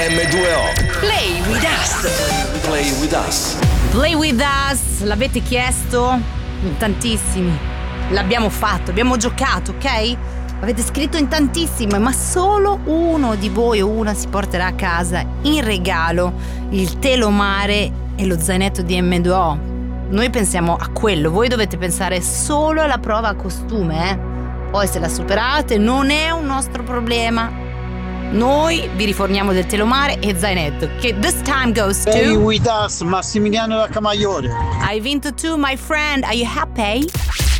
M2O. Play with us. Play with us. Play with us, l'avete chiesto? In tantissimi. L'abbiamo fatto, abbiamo giocato, ok? Avete scritto in tantissime, ma solo uno di voi o una si porterà a casa in regalo il telomare e lo zainetto di M2O. Noi pensiamo a quello, voi dovete pensare solo alla prova a costume, eh? Poi se la superate non è un nostro problema. Noi vi riforniamo del telomare e zainetto, che this time goes to... Play with us, Massimiliano da Camaiore. Hai vinto tu, my friend. Are you happy?